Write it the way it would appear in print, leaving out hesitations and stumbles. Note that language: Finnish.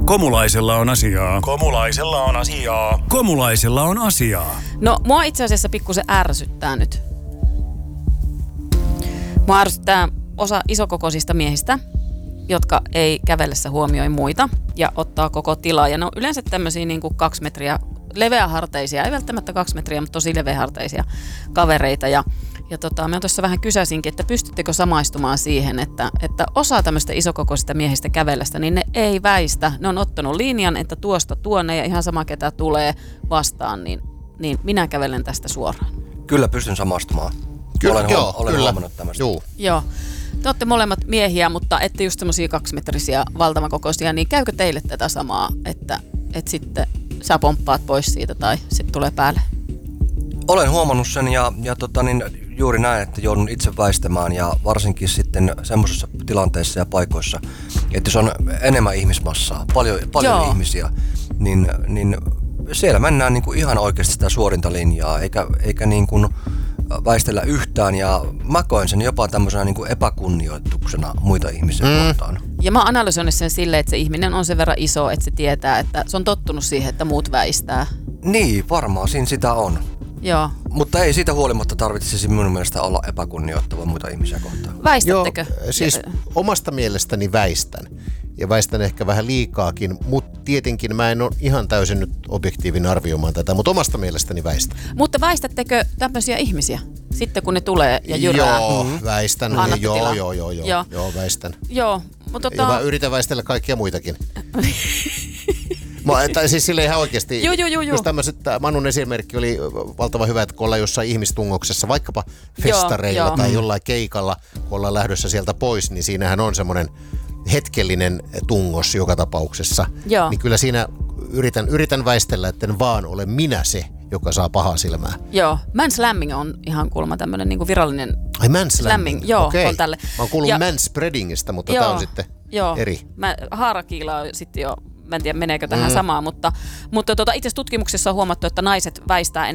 Komulaisella on asiaa. Komulaisella on asiaa. Komulaisella on asiaa. No, mua itse asiassa pikkusen ärsyttää nyt. Mua ärsyttää osa isokokoisista miehistä, jotka ei kävellessä huomioi muita ja ottaa koko tilaa. Ja ne on yleensä tämmöisiä niin kuin 2 metriä leveäharteisia, ei välttämättä 2 metriä, mutta tosi leveäharteisia kavereita. Ja mä tuossa vähän kysäisinkin, että pystyttekö samaistumaan siihen, että osa tämmöistä isokokoisista miehistä kävellästä, niin ne ei väistä. Ne on ottanut linjan, että tuosta tuonne ja ihan sama ketä tulee vastaan, niin minä kävelen tästä suoraan. Kyllä pystyn samastumaan. Olen huomannut tämmöistä. Joo. Te olette molemmat miehiä, mutta ette just semmosia 2-metrisiä valtavan kokoisia, niin käykö teille tätä samaa, että sitten sä pomppaat pois siitä tai sitten tulee päälle? Olen huomannut sen ja juuri näin, että joudun itse väistämään ja varsinkin sitten semmoisessa tilanteessa ja paikoissa, että jos on enemmän ihmismassaa, paljon ihmisiä, niin siellä mennään niin kuin ihan oikeasti sitä suorinta linjaa, eikä niin kuin väistellä yhtään, ja mä koen sen jopa tämmöisenä niin kuin epäkunnioituksena muita ihmisiä kohtaan. Ja mä analysoin sen silleen, että se ihminen on sen verran iso, että se tietää, että se on tottunut siihen, että muut väistää. Niin, varmaan siinä sitä on. Joo. Mutta ei siitä huolimatta tarvitsisi minun mielestä olla epäkunnioittava muita ihmisiä kohtaan. Väistättekö? Joo, siis omasta mielestäni väistän. Ja väistän ehkä vähän liikaakin, mutta tietenkin mä en ole ihan täysin nyt objektiivinen arvioimaan tätä, mutta omasta mielestäni väistän. Mutta väistättekö tämmöisiä ihmisiä sitten, kun ne tulee ja jyrää? Joo, väistän. Joo, väistän. Joo, mutta ja mä yritän väistellä kaikkia muitakin. Tai siis silleen ihan oikeasti. Joo. Just tämmöiset, Manun esimerkki oli valtavan hyvä, että kun ollaan jossain ihmistungoksessa, vaikkapa festareilla tai jollain keikalla, kun ollaan lähdössä sieltä pois, niin siinähän on semmoinen hetkellinen tungos joka tapauksessa. Joo. Niin kyllä siinä yritän väistellä, että en vaan ole minä se, joka saa pahaa silmää. Joo, manslamming on ihan kuulemma tämmöinen niinku virallinen. Ai manslamming? Joo, okei. on tälle. Mä oon kuullut manspreadingista, mutta tää on sitten eri. Haarakiila on sitten jo, mä en tiedä meneekö tähän samaan, mutta itse asiassa tutkimuksessa on huomattu, että naiset väistää